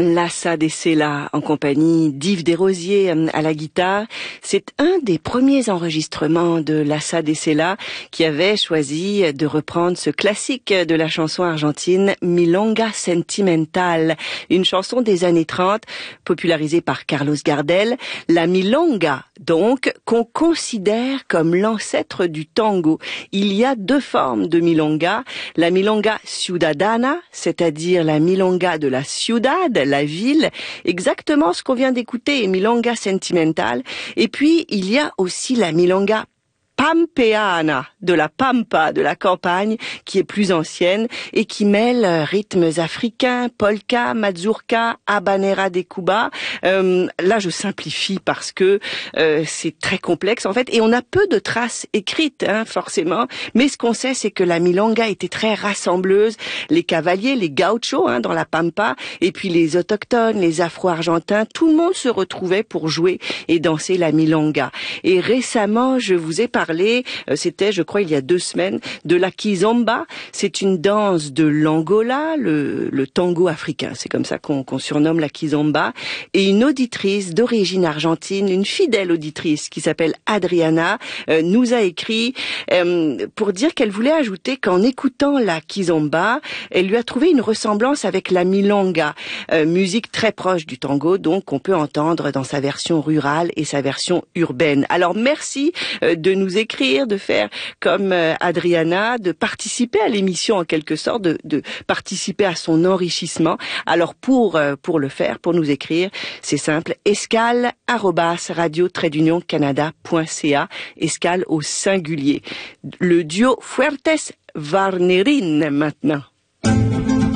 Lassa de Sela en compagnie d'Yves Desrosiers à la guitare. C'est un des premiers enregistrements de Lassa de Sela qui avait choisi de reprendre ce classique de la chanson argentine Milonga Sentimental, une chanson des années 30 popularisée par Carlos Gardel. La milonga, donc, qu'on considère comme l'ancêtre du tango. Il y a deux formes de milonga. La milonga ciudadana, c'est-à-dire la milonga de la ciudad, la ville, exactement ce qu'on vient d'écouter, milonga sentimental. Et puis, il y a aussi la milonga pampeana, de la pampa, de la campagne, qui est plus ancienne et qui mêle rythmes africains, polka, mazurka, habanera de Cuba. Là, je simplifie parce que c'est très complexe en fait, et on a peu de traces écrites, forcément. Mais ce qu'on sait, c'est que la milonga était très rassembleuse. Les cavaliers, les gauchos, dans la pampa, et puis les autochtones, les afro-argentins, tout le monde se retrouvait pour jouer et danser la milonga. Et récemment, je vous ai parlé, c'était, je crois, il y a 2 semaines, de la kizomba. C'est une danse de l'Angola, le tango africain. C'est comme ça qu'on surnomme la kizomba. Et une auditrice d'origine argentine, une fidèle auditrice qui s'appelle Adriana, nous a écrit pour dire qu'elle voulait ajouter qu'en écoutant la kizomba, elle lui a trouvé une ressemblance avec la milonga, musique très proche du tango, donc qu'on peut entendre dans sa version rurale et sa version urbaine. Alors merci de nous écrire, de faire comme Adriana, de participer à l'émission en quelque sorte, de participer à son enrichissement. Alors pour le faire, pour nous écrire, c'est simple, escale@radio-canada.ca, escale au singulier. Le duo Fuertes Varnerin maintenant.